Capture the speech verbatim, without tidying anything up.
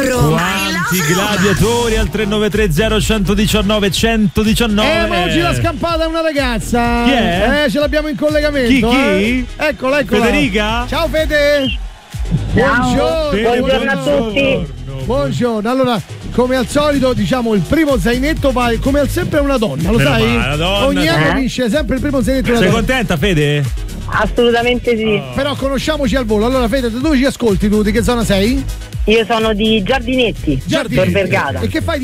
Quanti gladiatori al tre nove tre zero uno uno nove uno uno uno. Eh, ma oggi l'ha scampata una ragazza. Chi è? Eh, ce l'abbiamo in collegamento. Chi, chi? Eh? Eccola, eccola. Federica? Ciao Fede. Buongiorno. Fede, buongiorno a tutti. Buongiorno. Allora, come al solito, diciamo, il primo zainetto va come al sempre una donna, lo Meno sai? male, una donna, Ogni anno eh? vince sempre il primo zainetto una Sei donna. contenta, Fede? Assolutamente sì. Però conosciamoci al volo. Allora, Fede, dove ci ascolti tu? Di che zona sei? Io sono di Giardinetti, Giardinetti. Tor Vergata. E che fai di